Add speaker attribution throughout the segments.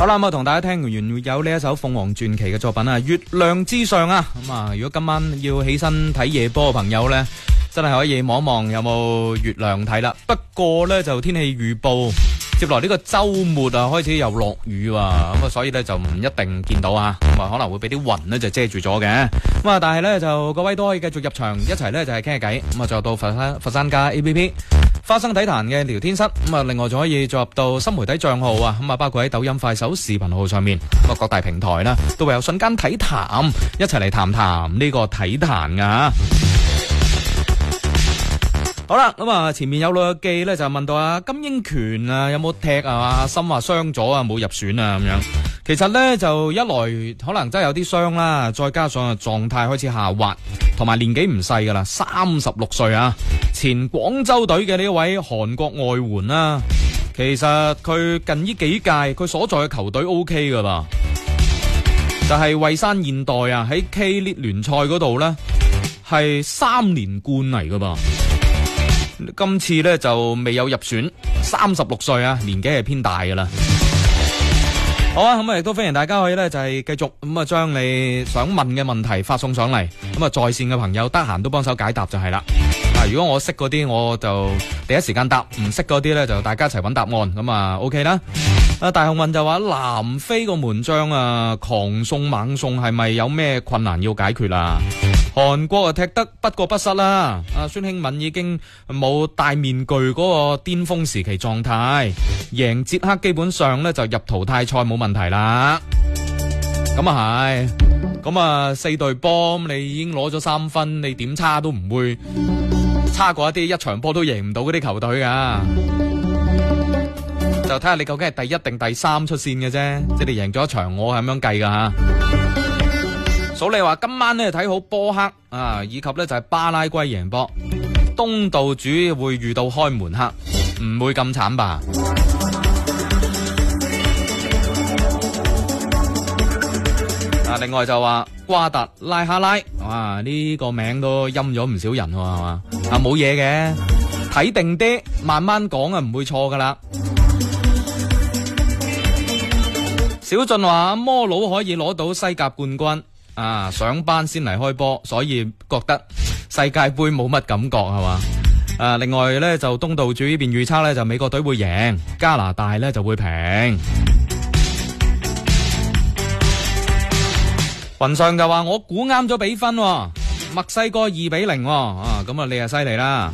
Speaker 1: 好啦，咁同大家聽完有呢一首鳳凰傳奇嘅作品啊，月亮之上啊，咁啊，如果今晚要起身睇夜波嘅朋友呢，真係可以望一望有冇月亮睇啦。不過呢，就天氣預報接落呢個周末啊，開始又落雨喎，咁啊，所以呢，就唔一定見到啊，咁啊可能會俾啲雲呢就遮住咗嘅。咁啊，但係呢，就各位都可以繼續入場一齊呢，就係傾下偈。咁啊，再到佛山加 APP。花生體壇嘅聊天室，咁啊，另外仲可以進入到新媒體賬號啊，咁啊，包括喺抖音、快手視頻號上面，咁啊，各大平台啦，都會有瞬間體壇一齊嚟談談呢個體壇噶。好啦，咁啊，前面有老友記咧就問到啊，金英權啊有冇踢啊？阿森話傷咗啊，冇入選啊咁樣。其實咧就一來可能真係有啲傷啦，再加上啊狀態開始下滑，同埋年紀唔細噶啦，36歲啊，前廣州隊嘅呢一位韓國外援啦。其實佢近呢幾屆佢所在嘅球隊 OK 噶啦，就係蔚山現代啊，喺 K 聯賽嗰度咧係3連冠嚟噶噃。今次咧就未有入選，36歲啊，年紀係偏大噶啦。好啊，咁啊亦都歡迎大家可以咧就係繼續咁啊將你想問嘅問題發送上嚟，咁啊在線嘅朋友得閒都幫手解答就係啦。如果我識嗰啲我就第一時間答，唔識嗰啲咧就大家一齊揾答案，咁啊 OK 啦。大雄運就話南非個門將啊狂送猛送係咪有咩困難要解決啊？韓國啊踢得不過不失啦，孫興敏已經冇戴面具嗰個巔峰時期狀態，贏捷克基本上咧就入淘汰賽冇問題啦。咁啊係，咁啊4隊波你已經攞咗3分，你點差都唔會差過一啲一場波都贏唔到嗰啲球隊噶。就睇下你究竟係第一定第3出線嘅啫，即係你贏咗一場，我係咁樣計噶吓。數你話今晚呢睇好波克啊，以及呢就係巴拉圭贏波，東道主會遇到開門黑，唔會咁慘吧？另外就話瓜達拉哈拉，哇呢個名都陰咗唔少人係嘛？冇嘢嘅，睇定啲，慢慢講啊，唔會錯噶啦。小俊話摩佬可以攞到西甲冠軍啊，上班先嚟開波，所以覺得世界盃冇乜感覺係嘛？另外呢，就東道主呢邊預測呢，就美國隊會贏，加拿大呢就會平。雲上就話我估啱咗比分，墨西哥2-0，啊咁啊你啊犀利啦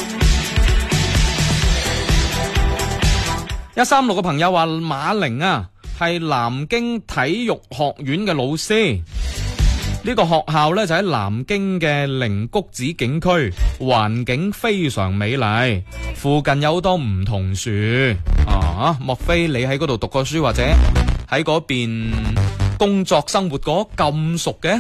Speaker 1: ！136嘅朋友話馬寧啊係南京體育學院嘅老師，呢個學校呢就喺南京嘅靈谷子景區，環境非常美麗，附近有好多梧桐樹啊！莫非你喺嗰度讀過書，或者喺嗰邊工作生活過咁熟嘅？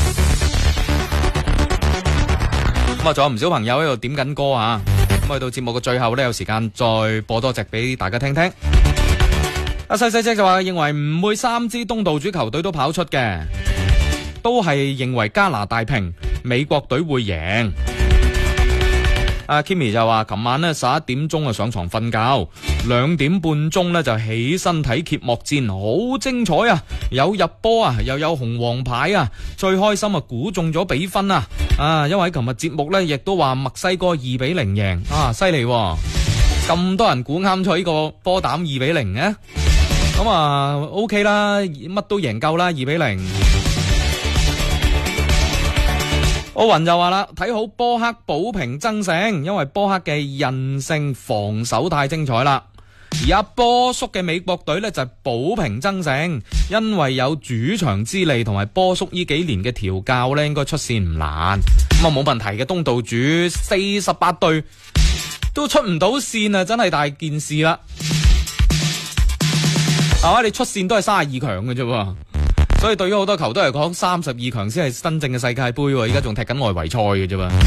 Speaker 1: 咁啊，仲有唔少朋友喺度點緊歌啊！咁去到節目嘅最後呢，有時間再播多隻俾大家聽聽。阿細細隻就話認為唔會3支東道主球隊都跑出嘅，都係認為加拿大平，美國隊會贏。阿 Kimmy 就話琴晚呢11點鐘啊上床瞓覺，2點半鐘呢就起身睇揭幕戰，好精彩啊！有入波啊，又有紅黃牌啊，最開心啊估中咗比分啊！因為喺琴日節目呢亦都話墨西哥2-0贏啊，犀利喎！咁多人估啱咗呢個波膽2-0嘅，咁啊 OK 啦，乜都贏夠啦2-0。奧雲就話啦，睇好波克保平爭勝，因為波克嘅韌性防守太精彩啦。而阿波叔嘅美國隊呢，就係保平爭勝，因為有主場之利，同埋波叔呢幾年嘅調教呢，應該出線唔難。咁啊冇問題嘅，東道主48隊都出唔到線啊，真係大件事啦。係嘛，你出線都係32強嘅啫。所以對於好多球隊嚟講，32強先係真正嘅世界盃，而家仲踢緊外圍賽嘅啫嘛。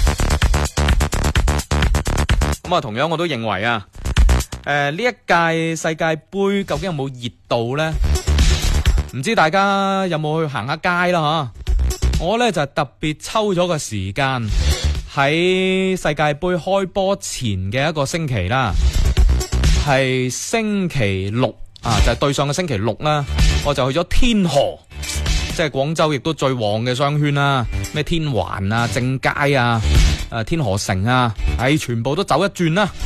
Speaker 1: 咁啊，同樣我都認為啊，呢一屆世界盃究竟有冇熱度呢？唔知大家有冇去行下街啦？吓，我呢就特別抽咗個時間喺世界盃開波前嘅一個星期啦，係星期六就係對上個星期六啦，我就去咗天河，即係廣州亦都最旺嘅商圈啦，咩天環啊、正佳啊、天河城啊，全部都走一轉啦。